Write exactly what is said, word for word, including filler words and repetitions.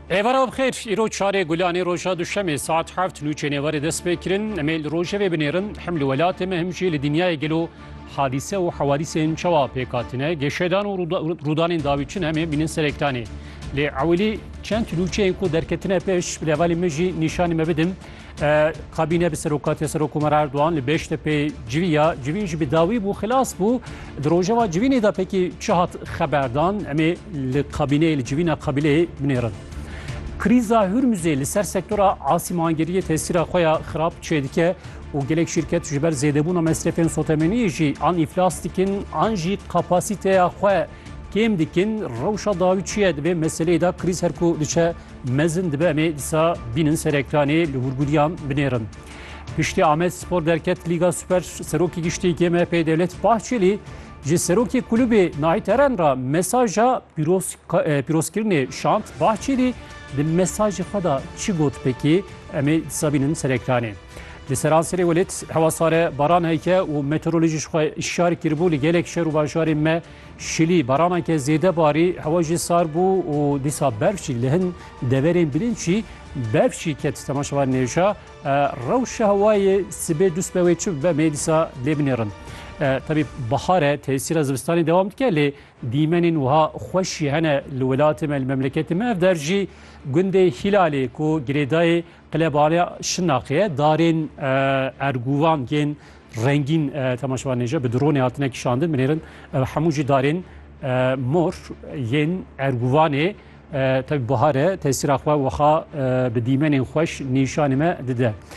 Evara bixêr, îro çarê gulanê roja duşemê saet heft nûçê nêvarê dest pê kirin. Em ê li rojevê binêrin hem li welatê me hem jî li dinyayê gelo hadîse û hewadîsên çawa pêkhatine. Geşedan û rûdanên dawîçin em ê bînin ser ekranê. Lê ewilî çend nûçeyên ku derketine pêş bi levalê me jî nîşanî me bidim. Kabîne bi serokatiya Serokkomar Erdoğan li Beştepê civiya civîn jî bi dawî bû xilas bû. Di rojeva civînê de pekî çi hat xeberdan em ê li kabîneyê li civîna qabileyê binêrin. Kriza Hürmüzê li ser sektora asîmangiriyê tesîra xwe ya xirab çêdike û gelek şîrket ji ber zêdebûna mesrefên sotemeniyê jî an îflas dikin an jî kapasîteya xwe kêm dikin. Rewşa dawîçiye divê meseleyê de krîz her ku diçe mezin dibe em ê dîsa bînin ser ekranê li hûrgûdiyan binêrin. Giştî Ahmet Spor derket Liga Süper serokê giştî G M H P Devlet Bahçeli ji serokê kulübê Nahit Eren ra mesaja pîrozkirinê şand. Bahçeli di mesajê xwe da çi got pekî em ê dîsa bînin ser ekranê. Li Seranserê Welêt hewasare baran heyke û meteorolojî xwe îşare kiribû li gelek şer û bajarên me şilî baraneke zêde barî hewa jî sar bû û dîsa berf jî li hin deverên bilind jî berf jî ket temaşevan nêja. Rewşa hewayê sibê dûst be wê çi bibe em ê dîsa lê binêrin. Tabii bahare tesîra zivistanê devam dike lê dîmenên wiha xweş jî hene li welatê me li memleketê me ev der jî gundê Hilalê ku girêdayê qilebaliya Şirnexê darên erguvan yên rengîn temaşevan nêja bi dronê hatine kîşandin binêrin hemû jî darên mor yên erguvanê tabii bahare tesîra xwe wiha bi dîmenên xweş nîşanê me dide.